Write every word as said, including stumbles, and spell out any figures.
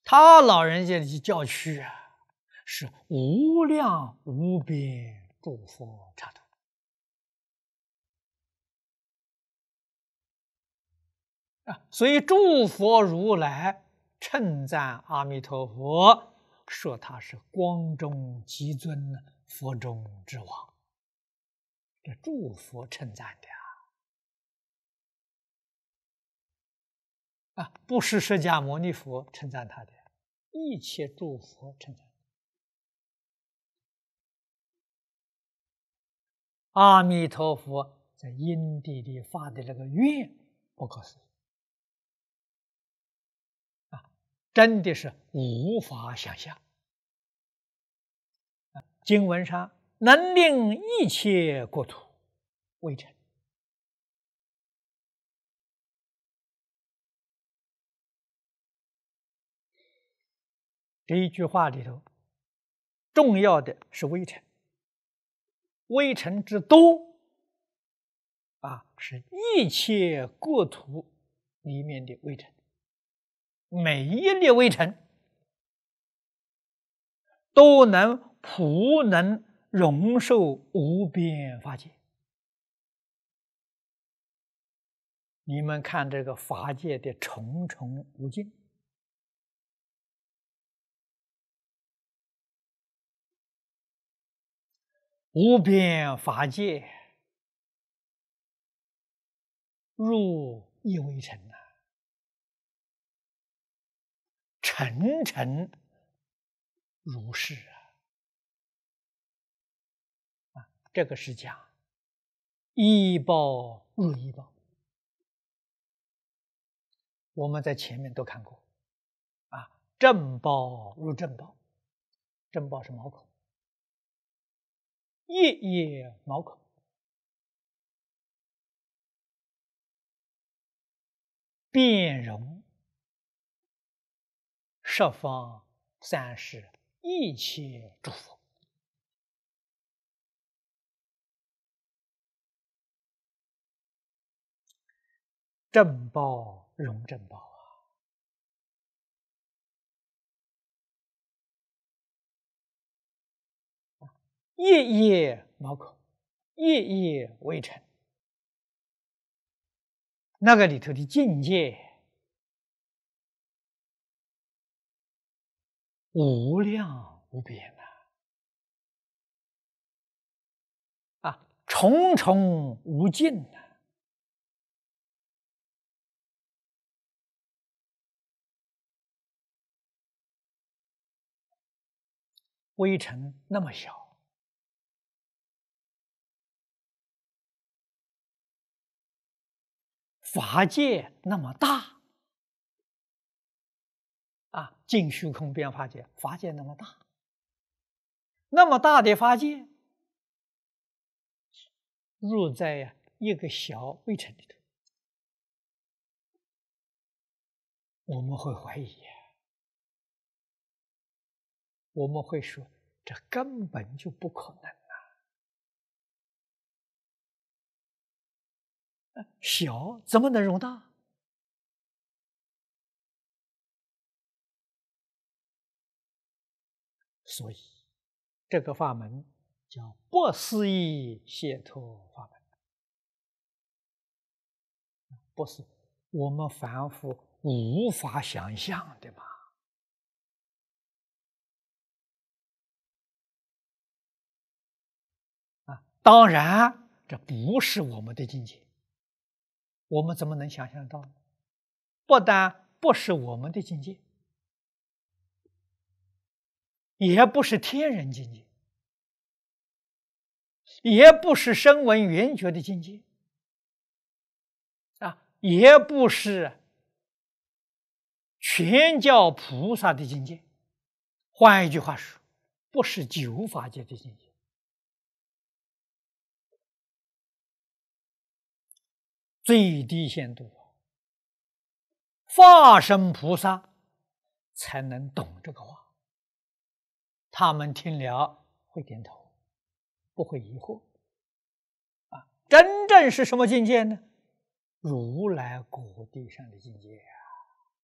他老人家的教区啊，是无量无边诸佛刹土啊，所以诸佛如来称赞阿弥陀佛，说他是光中极尊，佛中之王。这诸佛称赞的啊，啊，不是释迦牟尼佛称赞他的，一切诸佛称赞。阿弥陀佛在因地里发的这个愿，不可思议啊，真的是无法想象。啊，经文上能令一切国土为城。这一句话里头，重要的是微尘。微尘之多啊，是一切国土里面的微尘，每一粒微尘都能普能容受无边法界。你们看这个法界的重重无尽，无边法界入一微尘呐，尘尘如是啊！啊，这个是讲一报入一报。我们在前面都看过啊，正报入正报，正报是毛孔，夜夜毛孔，遍容十方三世一切诸佛。正报容正报啊，夜夜毛孔，夜夜微尘，那个里头的境界无量无边呐！啊，重重无尽呐！微尘那么小，法界那么大啊！尽虚空遍法界，法界那么大，那么大的法界入在一个小微尘里头，我们会怀疑，我们会说这根本就不可能啊！小怎么能容大？所以这个法门叫不思议解脱法门，不是我们凡夫无法想象的嘛。啊，当然这不是我们的境界，我们怎么能想象到呢？不但不是我们的境界，也不是天人境界，也不是声闻缘觉的境界啊，也不是全教菩萨的境界。换一句话说，不是九法界的境界。最低限度，法身菩萨才能懂这个话。他们听了会点头，不会疑惑。啊，真正是什么境界呢？如来果地上的境界啊！